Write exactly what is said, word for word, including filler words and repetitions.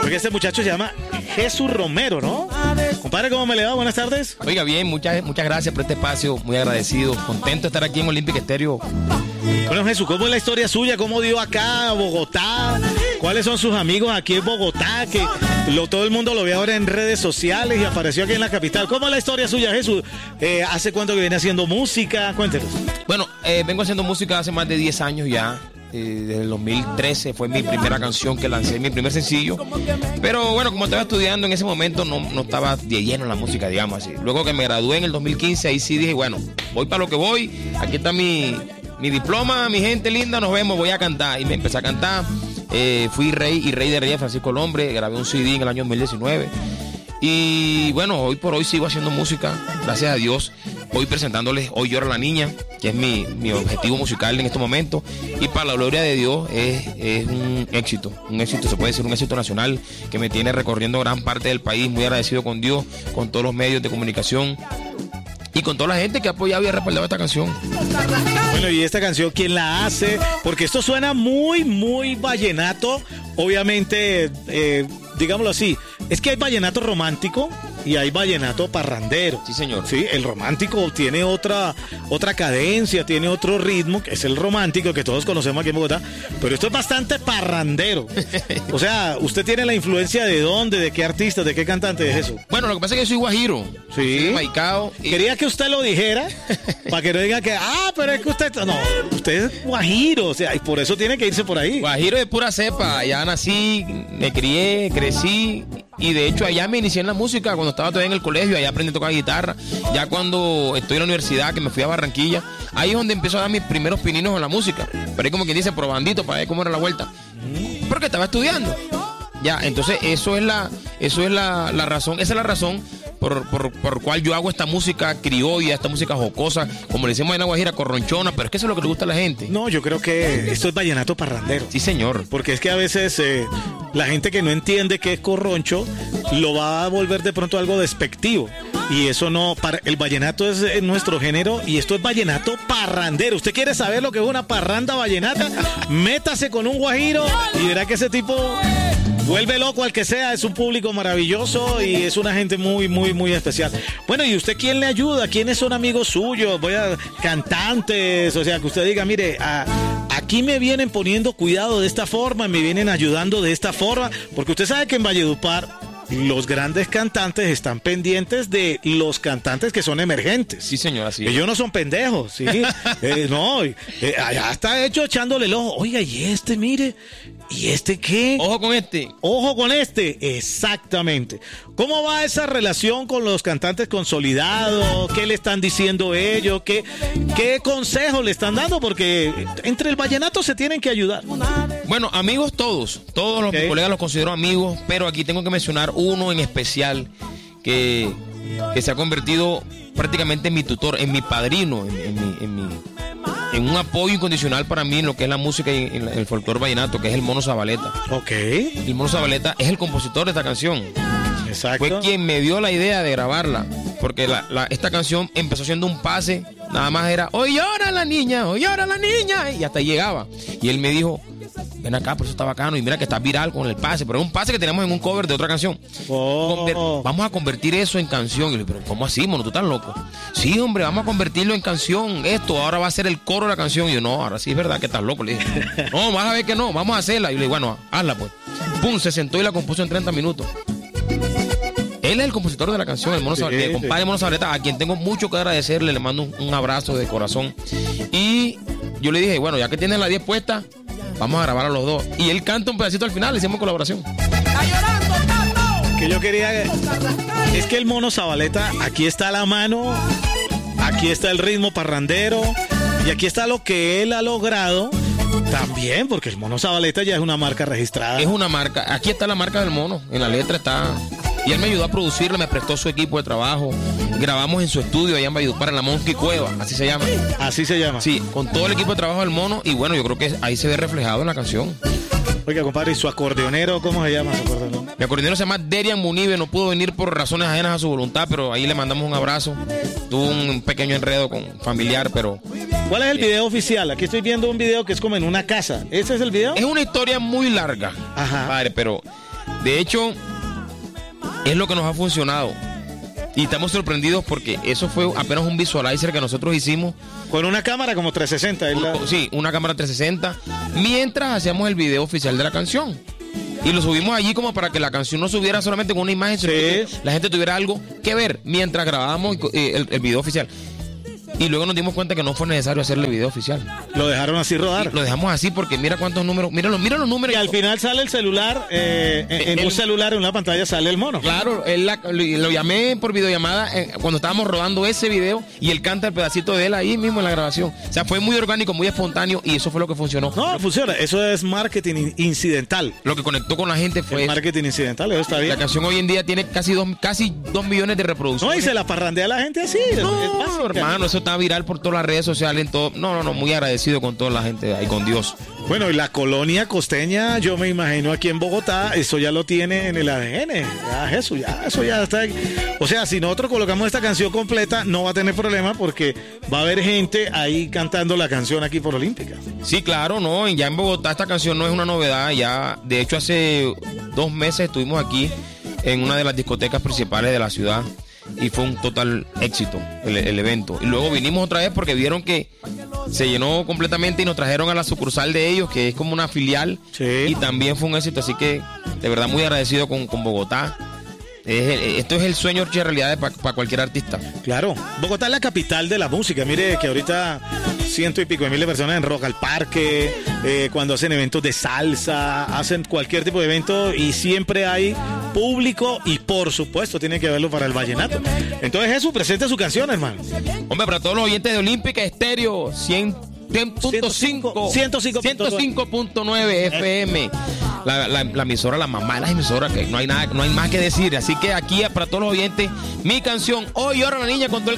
Porque este muchacho se llama Jesús Romero, ¿no? Compadre, ¿cómo me le va? Buenas tardes. Oiga, bien, muchas, muchas gracias por este espacio, muy agradecido, contento de estar aquí en Olympic Estéreo. Bueno, Jesús, ¿cómo es la historia suya? ¿Cómo dio acá a Bogotá? ¿Cuáles son sus amigos aquí en Bogotá? Que lo, todo el mundo lo ve ahora en redes sociales y apareció aquí en la capital. ¿Cómo es la historia suya, Jesús? Eh, ¿Hace cuánto que viene haciendo música? Cuéntenos. Bueno, eh, vengo haciendo música hace más de diez años ya. Eh, desde el dos mil trece fue mi primera canción que lancé, mi primer sencillo. Pero bueno, como estaba estudiando en ese momento, no, no estaba de lleno en la música, digamos así. Luego que me gradué en el dos mil quince, ahí sí dije, bueno, voy para lo que voy. Aquí está mi, mi diploma, mi gente linda, nos vemos, voy a cantar. Y me empecé a cantar. Eh, fui rey y rey de reyes Francisco el Hombre. Grabé un C D en el año dos mil diecinueve. Y bueno, hoy por hoy sigo haciendo música, gracias a Dios. Hoy presentándoles Hoy Llora la Niña, que es mi, mi objetivo musical en este momento. Y para la gloria de Dios es, es un éxito, un éxito, se puede decir un éxito nacional, que me tiene recorriendo gran parte del país, muy agradecido con Dios, con todos los medios de comunicación y con toda la gente que ha apoyado y ha respaldado esta canción. Bueno, y esta canción, ¿quién la hace? Porque esto suena muy, muy vallenato. Obviamente, eh, digámoslo así, es que hay vallenato romántico y hay vallenato parrandero. Sí, señor. Sí, el romántico tiene otra, otra cadencia, tiene otro ritmo, que es el romántico que todos conocemos aquí en Bogotá, pero esto es bastante parrandero. O sea, ¿usted tiene la influencia de dónde, de qué artista, de qué cantante es eso? Bueno, lo que pasa es que yo soy guajiro. Sí. Soy maicao. Y... Quería que usted lo dijera, para que no digan que, ah, pero es que usted... No, usted es guajiro, o sea, y por eso tiene que irse por ahí. Guajiro de pura cepa, ya nací, me crié, crecí, y de hecho allá me inicié en la música cuando estaba todavía en el colegio, allá aprendí a tocar guitarra. Ya cuando estoy en la universidad, que me fui a Barranquilla, ahí es donde empiezo a dar mis primeros pininos en la música. Pero es como quien dice, probandito para ver cómo era la vuelta. Porque estaba estudiando. Ya, entonces eso es la, eso es la, la razón, esa es la razón por, por, por cual yo hago esta música criolla, esta música jocosa, como le decimos en la Guajira, corronchona, pero es que eso es lo que le gusta a la gente. No, yo creo que esto es vallenato parrandero. Sí, señor. Porque es que a veces eh, la gente que no entiende qué es corroncho lo va a volver de pronto algo despectivo. Y eso no, para, el vallenato es eh, nuestro género y esto es vallenato parrandero. ¿Usted quiere saber lo que es una parranda vallenata? Métase con un guajiro y verá que ese tipo vuelve loco al que sea. Es un público maravilloso y es una gente muy, muy, muy especial. Bueno, ¿y usted quién le ayuda? ¿Quiénes son amigos suyos? Voy a cantantes, o sea, que usted diga, mire, a, aquí me vienen poniendo cuidado de esta forma, me vienen ayudando de esta forma, porque usted sabe que en Valledupar los grandes cantantes están pendientes de los cantantes que son emergentes. Sí, señor, así es. Ellos no son pendejos, ¿sí? eh, no, eh, allá está hecho echándole el ojo. Oiga, y este, mire, ¿y este qué? Ojo con este. Ojo con este, exactamente. ¿Cómo va esa relación con los cantantes consolidados? ¿Qué le están diciendo ellos? ¿Qué, qué consejos le están dando? Porque entre el vallenato se tienen que ayudar. Bueno, amigos todos, todos los okay. colegas los considero amigos, pero aquí tengo que mencionar uno en especial que, que se ha convertido prácticamente en mi tutor, en mi padrino, en, en, mi, en, mi, en un apoyo incondicional para mí en lo que es la música y en el folclore vallenato, que es el Mono Zabaleta. Ok. El Mono Zabaleta es el compositor de esta canción. Exacto. Fue quien me dio la idea de grabarla, porque la, la, esta canción empezó siendo un pase, nada más era, hoy llora la niña, hoy llora la niña, y hasta ahí llegaba. Y él me dijo, ven acá, por eso está bacano, y mira que está viral con el pase, pero es un pase que tenemos en un cover de otra canción. Oh. Conver- vamos a convertir eso en canción. Y yo le digo, pero ¿cómo así, mono? ¿Tú estás loco? Sí, hombre, vamos a convertirlo en canción. Esto ahora va a ser el coro de la canción. Y yo, no, ahora sí es verdad que estás loco. Le dije, no, vas a ver que no, vamos a hacerla. Y yo le digo, bueno, hazla pues. Pum, se sentó y la compuso en treinta minutos. Él es el compositor de la canción, el Mono sí, Zabaleta, el compadre sí. Mono Zabaleta, a quien tengo mucho que agradecerle, le mando un, un abrazo de corazón. Y yo le dije, bueno, ya que tienes la diez puesta, vamos a grabar a los dos. Y él canta un pedacito al final, le hicimos colaboración. Que yo quería... Es que el Mono Zabaleta, aquí está la mano, aquí está el ritmo parrandero, y aquí está lo que él ha logrado también, porque el Mono Zabaleta ya es una marca registrada. Es una marca, aquí está la marca del mono, en la letra está... Y él me ayudó a producirla, me prestó su equipo de trabajo. Grabamos en su estudio allá en Valledupar, en la Monkey Cueva, así se llama. Así se llama. Sí, con todo el equipo de trabajo del mono. Y bueno, yo creo que ahí se ve reflejado en la canción. Oiga, compadre, ¿y su acordeonero cómo se llama? Su acordeonero? Mi acordeonero se llama Derian Munive, no pudo venir por razones ajenas a su voluntad, pero ahí le mandamos un abrazo. Tuvo un pequeño enredo con familiar, pero... ¿Cuál es el video oficial? Aquí estoy viendo un video que es como en una casa. ¿Ese es el video? Es una historia muy larga, Ajá. padre, pero... De hecho, es lo que nos ha funcionado. Y estamos sorprendidos porque eso fue apenas un visualizer que nosotros hicimos. Con una cámara como trescientos sesenta. ¿Es la... Sí, una cámara trescientos sesenta. Mientras hacíamos el video oficial de la canción. Y lo subimos allí como para que la canción no subiera solamente con una imagen, sino sí. que la gente tuviera algo que ver mientras grabábamos el, el video oficial. Y luego nos dimos cuenta que no fue necesario hacerle el video oficial. Lo dejaron así rodar. Sí, lo dejamos así porque mira cuántos números, mira los, mira los números. Y al final sale el celular, eh, en, en el, un celular, en una pantalla sale el mono. Claro, él la, lo, lo llamé por videollamada eh, cuando estábamos rodando ese video y él canta el pedacito de él ahí mismo en la grabación. O sea, fue muy orgánico, muy espontáneo y eso fue lo que funcionó. No, funciona. Eso es marketing incidental. Lo que conectó con la gente fue... El marketing incidental, eso está bien. La canción hoy en día tiene casi dos, casi dos millones de reproducciones. No, y se la parrandea a la gente así. No, es básica. Hermano, eso está viral por todas las redes sociales, en todo. No, no, no, muy agradecido con toda la gente ahí, con Dios. Bueno, y la colonia costeña, yo me imagino aquí en Bogotá, eso ya lo tiene en el A D N. Ya, Jesús, ya, eso ya está. O sea, si nosotros colocamos esta canción completa, no va a tener problema porque va a haber gente ahí cantando la canción aquí por Olímpica. Sí, claro, no, ya en Bogotá esta canción no es una novedad, ya, de hecho hace dos meses estuvimos aquí en una de las discotecas principales de la ciudad. Y fue un total éxito el, el evento. Y luego vinimos otra vez porque vieron que se llenó completamente y nos trajeron a la sucursal de ellos, que es como una filial. Sí. Y también fue un éxito. Así que de verdad muy agradecido con, con Bogotá. Es, esto es el sueño hecho realidad para pa cualquier artista. Claro, Bogotá es la capital de la música. Mire que ahorita ciento y pico de miles de personas en Rock al Parque, eh, cuando hacen eventos de salsa, hacen cualquier tipo de evento y siempre hay público y por supuesto tiene que verlo para el vallenato. Entonces Jesús, presente su canción, hermano. Hombre, para todos los oyentes de Olímpica Estéreo, cien punto cinco ciento cinco punto nueve F M. La, la, la emisora, la mamá de las emisoras, que no hay nada, no hay más que decir. Así que aquí para todos los oyentes, mi canción, Hoy Llora la Niña, con todo el